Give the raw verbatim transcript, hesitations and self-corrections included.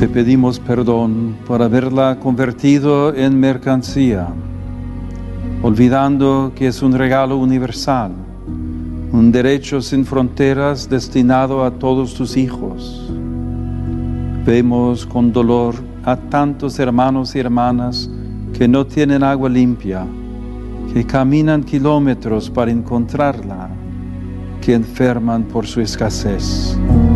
Te pedimos perdón por haberla convertido en mercancía, olvidando que es un regalo universal, un derecho sin fronteras destinado a todos tus hijos. Vemos con dolor a tantos hermanos y hermanas que no tienen agua limpia, que caminan kilómetros para encontrarla, que enferman por su escasez.